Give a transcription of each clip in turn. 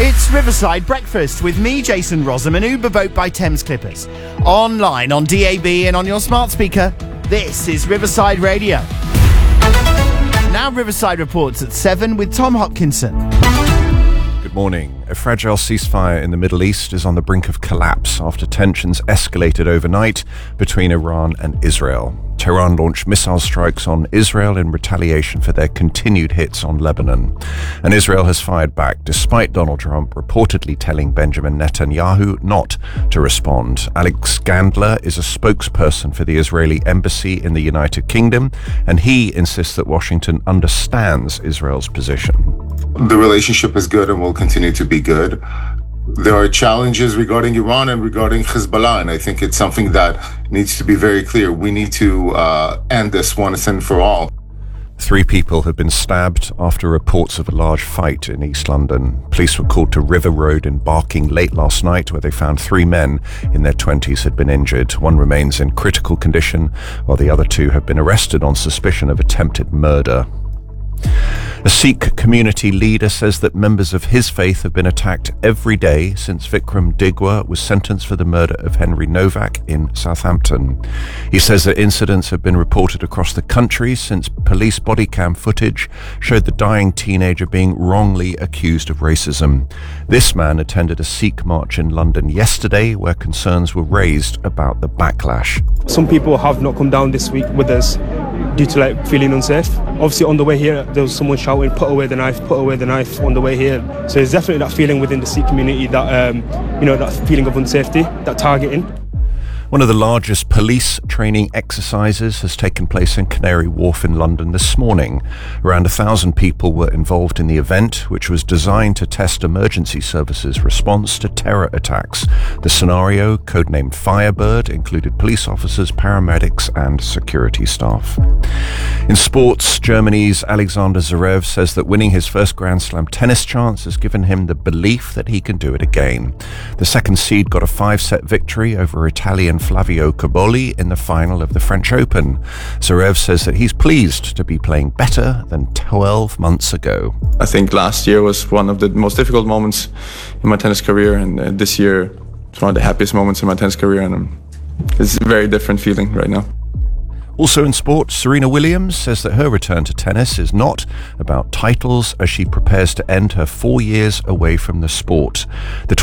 It's Riverside Breakfast with me, Jason Rossum, Uber Boat by Thames Clippers. Online, on DAB and on your smart speaker, this is Riverside Radio. Now Riverside Reports at 7 with Tom Hopkinson. Good morning. A fragile ceasefire in the Middle East is on the brink of collapse after tensions escalated overnight between Iran and Israel. Tehran launched missile strikes on Israel in retaliation for their continued hits on Lebanon. And Israel has fired back, despite Donald Trump reportedly telling Benjamin Netanyahu not to respond. Alex Gandler is a spokesperson for the Israeli embassy in the United Kingdom, and he insists that Washington understands Israel's position. The relationship is good and will continue to be good. There are challenges regarding Iran and regarding Hezbollah, and I think it's something that needs to be very clear. We need to end this once and for all. 3 people have been stabbed after reports of a large fight in East London. Police were called to River Road in Barking late last night, where they found 3 men in their 20s had been injured. One remains in critical condition, while the other 2 have been arrested on suspicion of attempted murder. A Sikh community leader says that members of his faith have been attacked every day since Vikram Digwa was sentenced for the murder of Henry Novak in Southampton. He says that incidents have been reported across the country since police body cam footage showed the dying teenager being wrongly accused of racism. This man attended a Sikh march in London yesterday where concerns were raised about the backlash. Some people have not come down this week with us due to feeling unsafe. Obviously on the way here there was someone shouting, put away the knife on the way here. So there's definitely that feeling within the Sikh community that that feeling of unsafety, that targeting. One of the largest police training exercises has taken place in Canary Wharf in London this morning. Around 1,000 people were involved in the event, which was designed to test emergency services' response to terror attacks. The scenario, codenamed Firebird, included police officers, paramedics and security staff. In sports, Germany's Alexander Zverev says that winning his first Grand Slam tennis chance has given him the belief that he can do it again. The second seed got a 5-set victory over Italian Flavio Cobolli in the final of the French Open. Zverev says that he's pleased to be playing better than 12 months ago. I think last year was one of the most difficult moments in my tennis career, and this year it's one of the happiest moments in my tennis career, and it's a very different feeling right now. Also in sport, Serena Williams says that her return to tennis is not about titles as she prepares to end her 4 years away from the sport. The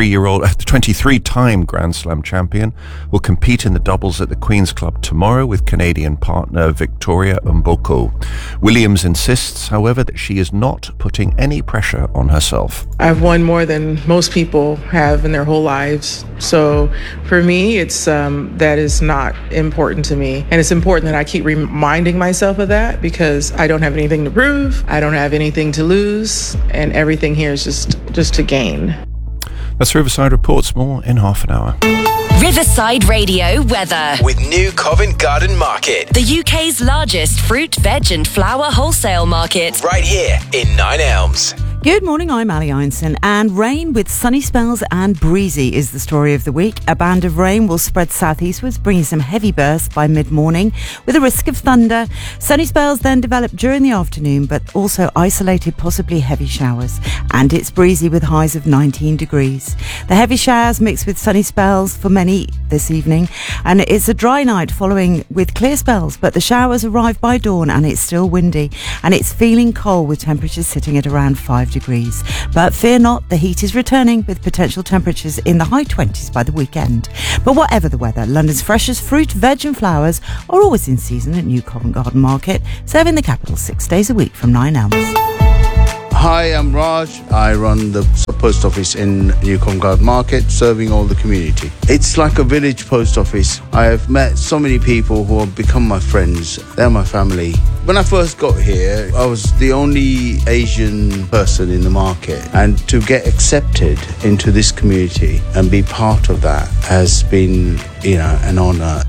23-time Grand Slam champion will compete in the doubles at the Queen's Club tomorrow with Canadian partner Victoria Mboko. Williams insists, however, that she is not putting any pressure on herself. I've won more than most people have in their whole lives. So for me, it's that is not important to me. And it's important that I keep reminding myself of that because I don't have anything to prove, I don't have anything to lose, and everything here is just to gain. That's Riverside Reports. More in half an hour. Riverside Radio weather. With New Covent Garden Market. The UK's largest fruit, veg and flower wholesale market. Right here in Nine Elms. Good morning, I'm Ali Einson, and rain with sunny spells and breezy is the story of the week. A band of rain will spread southeastwards, bringing some heavy bursts by mid-morning with a risk of thunder. Sunny spells then develop during the afternoon, but also isolated, possibly heavy showers. And it's breezy with highs of 19 degrees. The heavy showers mix with sunny spells for many this evening, and it's a dry night following with clear spells, but the showers arrive by dawn and it's still windy, and it's feeling cold with temperatures sitting at around 5 degrees. But fear not, the heat is returning with potential temperatures in the high 20s by the weekend. But whatever the weather, London's freshest fruit, veg and flowers are always in season at New Covent Garden Market, serving the capital 6 days a week from 9 Elms. Hi, I'm Raj. I run the post office in New Covent Garden Market, serving all the community. It's like a village post office. I have met so many people who have become my friends. They're my family. When I first got here, I was the only Asian person in the market, and to get accepted into this community and be part of that has been, an honour.